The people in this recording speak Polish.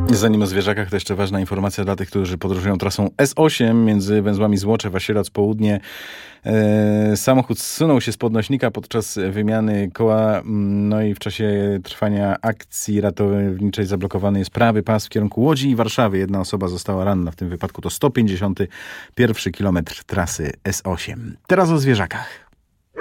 Zanim o zwierzakach, to jeszcze ważna informacja dla tych, którzy podróżują trasą S8 między węzłami Złoczew a Południe. Samochód zsunął się z podnośnika podczas wymiany koła, no i w czasie trwania akcji ratowniczej zablokowany jest prawy pas w kierunku Łodzi i Warszawy. Jedna osoba została ranna. W tym wypadku to 151 kilometr trasy S8. Teraz o zwierzakach.